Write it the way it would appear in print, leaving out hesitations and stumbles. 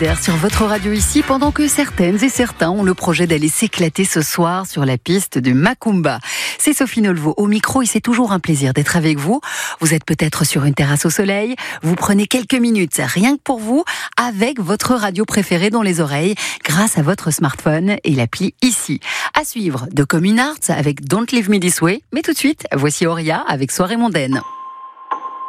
Sur votre radio ici, pendant que certaines et certains ont le projet d'aller s'éclater ce soir sur la piste du Macumba. C'est Sophie Nolvo au micro et c'est toujours un plaisir d'être avec vous. Vous êtes peut-être sur une terrasse au soleil, vous prenez quelques minutes rien que pour vous avec votre radio préférée dans les oreilles grâce à votre smartphone et l'appli ici. À suivre de Commune Arts avec Don't Leave Me This Way, mais tout de suite, voici Auria avec Soirée mondaine.